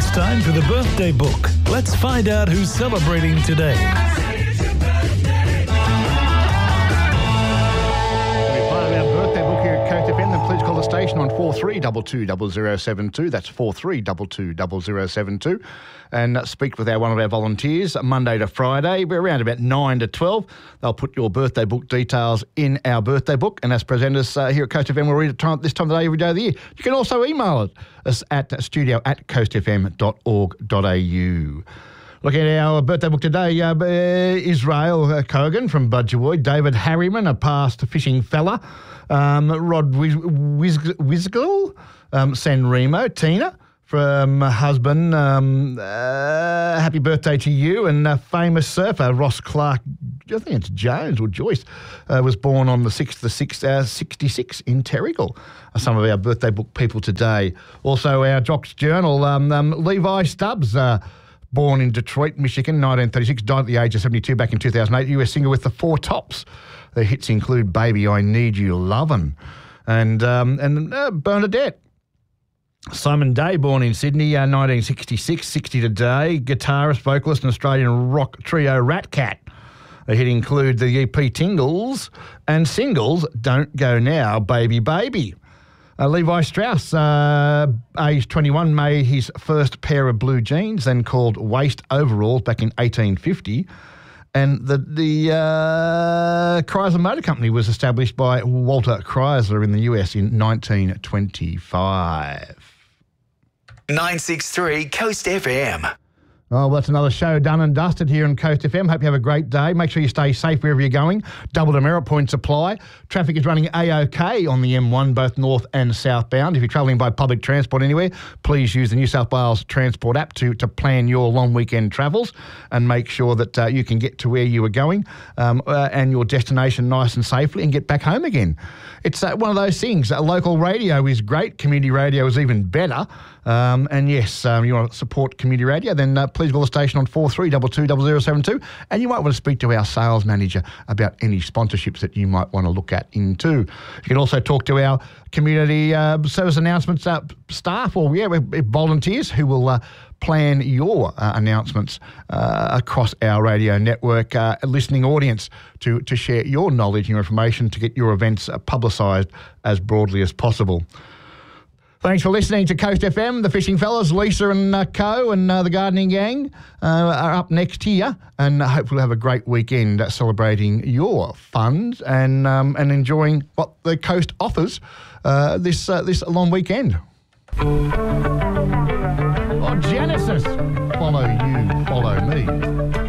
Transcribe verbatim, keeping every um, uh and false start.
It's time for the birthday book. Let's find out who's celebrating today. Please call the station on four three two two double zero seven two. That's four three two two double zero seven two. And uh, speak with our one of our volunteers Monday to Friday. We're around about nine to twelve. They'll put your birthday book details in our birthday book. And as presenters uh, here at Coast F M, we'll read it time, this time of the day every day of the year. You can also email it, us at studio at coast f m dot org dot a u. Looking at our birthday book today, uh, uh, Israel uh, Kogan from Budgeroy, David Harriman, a past fishing fella, um, Rod Wiz- Wiz- Wizgle, um, San Remo, Tina from husband, um, uh, happy birthday to you, and uh, famous surfer Ross Clark, I think it's Jones or Joyce, uh, was born on the sixth of sixth, uh, sixty-six in Terrigal. Uh, some of our birthday book people today. Also our Jocks Journal, um, um, Levi Stubbs, uh, born in Detroit, Michigan, nineteen thirty-six, died at the age of seventy-two back in two thousand eight. U S singer with the Four Tops. Their hits include Baby, I Need You, Lovin', and um, and uh, Bernadette. Simon Day, born in Sydney, uh, nineteen sixty-six, sixty today. Guitarist, vocalist, and Australian rock trio Rat Cat. Their hit include the E P Tingles and singles Don't Go Now, Baby, Baby. Uh, Levi Strauss, uh, age twenty-one, made his first pair of blue jeans, then called waist overalls back in eighteen fifty. And the, the uh, Chrysler Motor Company was established by Walter Chrysler in the U S in nineteen twenty-five. nine six three Coast F M. Oh, well, that's another show done and dusted here on Coast F M. Hope you have a great day. Make sure you stay safe wherever you're going. Double demerit points apply. Traffic is running A-OK on the M one, both north and southbound. If you're travelling by public transport anywhere, please use the New South Wales Transport app to, to plan your long weekend travels and make sure that uh, you can get to where you are going um, uh, and your destination nice and safely and get back home again. It's uh, one of those things. Uh, local radio is great. Community radio is even better. Um, and yes, um, you want to support community radio, then uh, please call the station on four three two two double zero seven two. And you might want to speak to our sales manager about any sponsorships that you might want to look at into. You can also talk to our community uh, service announcements uh, staff or yeah, volunteers who will uh, plan your uh, announcements uh, across our radio network uh, listening audience to, to share your knowledge and your information to get your events uh, publicised as broadly as possible. Thanks for listening to Coast F M. The Fishing Fellas, Lisa and uh, Co and uh, the Gardening Gang uh, are up next here, and uh, hopefully we'll have a great weekend uh, celebrating your funds and um, and enjoying what the coast offers uh, this uh, this long weekend. Oh, Genesis, follow you, follow me.